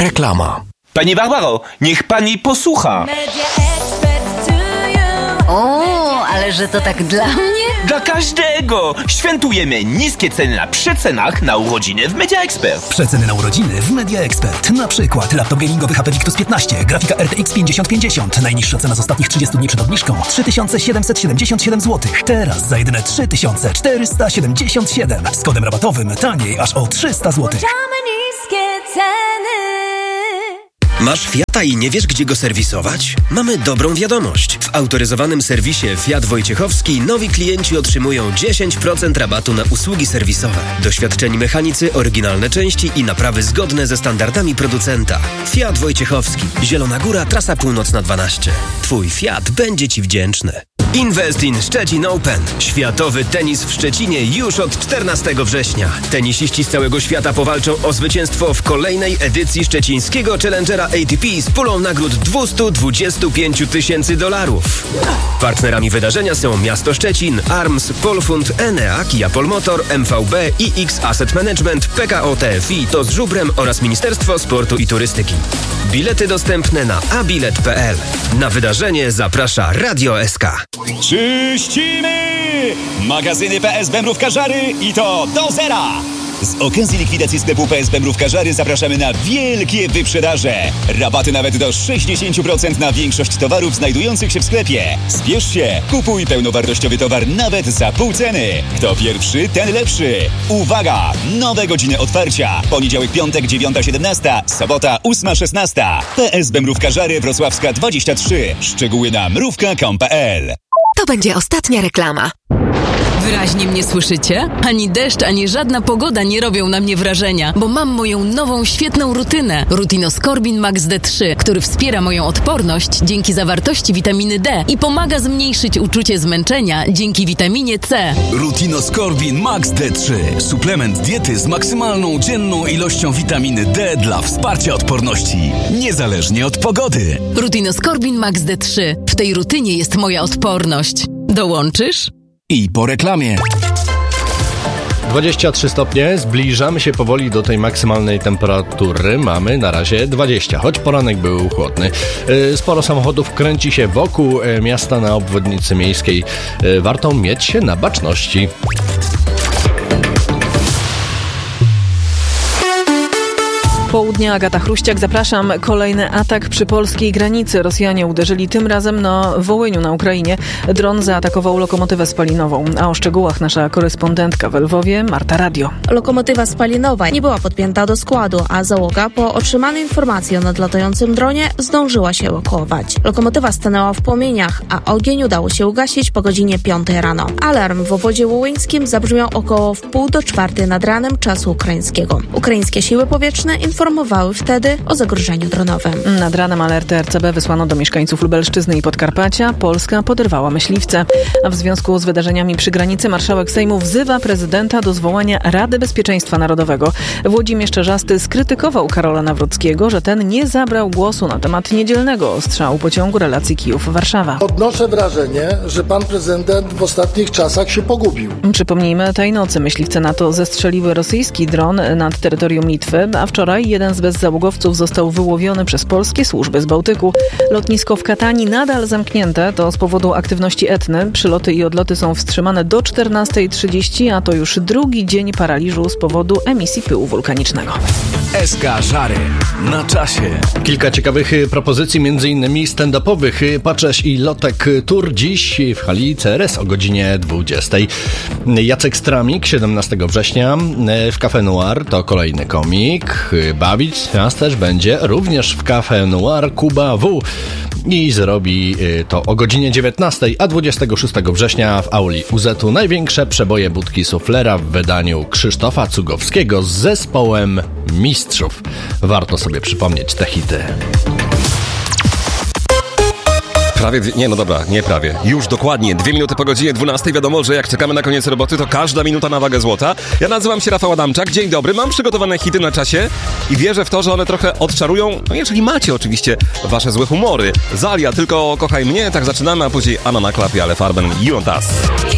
Reklama. Pani Barbaro, niech pani posłucha. O, ale że to tak dla mnie? Dla każdego! Świętujemy niskie ceny na przecenach na urodziny w Media Expert. Przeceny na urodziny w Media Expert. Na przykład laptop gamingowy HP Victus 15, grafika RTX 5050. Najniższa cena z ostatnich 30 dni przed obniżką 3777 zł. Teraz za jedyne 3477. Z kodem rabatowym taniej aż o 300 zł. niskie ceny. Masz Fiata i nie wiesz, gdzie go serwisować? Mamy dobrą wiadomość. W autoryzowanym serwisie Fiat Wojciechowski nowi klienci otrzymują 10% rabatu na usługi serwisowe. Doświadczeni mechanicy, oryginalne części i naprawy zgodne ze standardami producenta. Fiat Wojciechowski. Zielona Góra, trasa północna 12. Twój Fiat będzie Ci wdzięczny. Invest in Szczecin Open. Światowy tenis w Szczecinie już od 14 września. Tenisiści z całego świata powalczą o zwycięstwo w kolejnej edycji szczecińskiego Challengera ATP z pulą nagród $225 000. Partnerami wydarzenia są Miasto Szczecin, ARMS, Polfund, Enea, Kia Polmotor, MVB, iX Asset Management, PKO TFI, TOZ Żubrem oraz Ministerstwo Sportu i Turystyki. Bilety dostępne na abilet.pl. Na wydarzenie zaprasza Radio SK. Czyścimy! Magazyny PSB Mrówka Żary i to do zera! Z okazji likwidacji sklepu PSB Mrówka Żary zapraszamy na wielkie wyprzedaże. Rabaty nawet do 60% na większość towarów znajdujących się w sklepie. Spiesz się, kupuj pełnowartościowy towar nawet za pół ceny. Kto pierwszy, ten lepszy. Uwaga! Nowe godziny otwarcia. Poniedziałek, piątek, 9:17, sobota, 8:16. PSB Mrówka Żary Wrocławska 23. Szczegóły na mrówka.com.pl. To będzie ostatnia reklama. Wyraźnie mnie słyszycie? Ani deszcz, ani żadna pogoda nie robią na mnie wrażenia, bo mam moją nową, świetną rutynę. Rutinoskorbin Max D3, który wspiera moją odporność dzięki zawartości witaminy D i pomaga zmniejszyć uczucie zmęczenia dzięki witaminie C. Rutinoskorbin Max D3. Suplement diety z maksymalną dzienną ilością witaminy D dla wsparcia odporności, niezależnie od pogody. Rutinoskorbin Max D3. W tej rutynie jest moja odporność. Dołączysz? I po reklamie. 23 stopnie, zbliżamy się powoli do tej maksymalnej temperatury. Mamy na razie 20, choć poranek był chłodny. Sporo samochodów kręci się wokół miasta na obwodnicy miejskiej. Warto mieć się na baczności. Południa, Agata Chruściak, zapraszam. Kolejny atak przy polskiej granicy. Rosjanie uderzyli tym razem na Wołyniu na Ukrainie. Dron zaatakował lokomotywę spalinową. A o szczegółach nasza korespondentka w Lwowie, Marta Radio. Lokomotywa spalinowa nie była podpięta do składu, a załoga po otrzymanej informacji o nadlatającym dronie zdążyła się ewakuować. Lokomotywa stanęła w płomieniach, a ogień udało się ugasić po godzinie 5 rano. Alarm w obwodzie wołyńskim zabrzmiał około 3:30 nad ranem czasu ukraińskiego. Ukraińskie siły powietrzne informowały wtedy o zagrożeniu dronowym. Nad ranem alerty RCB wysłano do mieszkańców Lubelszczyzny i Podkarpacia. Polska poderwała myśliwce. A w związku z wydarzeniami przy granicy marszałek Sejmu wzywa prezydenta do zwołania Rady Bezpieczeństwa Narodowego. Włodzimierz Czarzasty skrytykował Karola Nawrockiego, że ten nie zabrał głosu na temat niedzielnego ostrzału pociągu relacji Kijów-Warszawa. Odnoszę wrażenie, że pan prezydent w ostatnich czasach się pogubił. Przypomnijmy, tej nocy myśliwce NATO zestrzeliły rosyjski dron nad terytorium Litwy, a wczoraj jeden z bezzałogowców został wyłowiony przez polskie służby z Bałtyku. Lotnisko w Katani nadal zamknięte, to z powodu aktywności Etny. Przyloty i odloty są wstrzymane do 14:30, a to już drugi dzień paraliżu z powodu emisji pyłu wulkanicznego. SK Żary na czasie. Kilka ciekawych propozycji, m.in. stand-upowych. Pacześ i Lotek Tour dziś w hali CRS o godzinie 20. Jacek Stramik 17 września w Café Noir, to kolejny komik. Bawić nas też będzie również w Café Noir Kuba W. I zrobi to o godzinie 19, a 26 września w auli UZ-u największe przeboje budki suflera w wydaniu Krzysztofa Cugowskiego z zespołem Mistrzów. Warto sobie przypomnieć te hity. Już dokładnie 2 minuty po godzinie 12. Wiadomo, że jak czekamy na koniec roboty, to każda minuta na wagę złota. Ja nazywam się Rafał Adamczak, dzień dobry, mam przygotowane hity na czasie i wierzę w to, że one trochę odczarują, no jeżeli macie oczywiście wasze złe humory. Zalia, tylko kochaj mnie, tak zaczynamy, a później Anna na klapie, ale Farben, You and Us.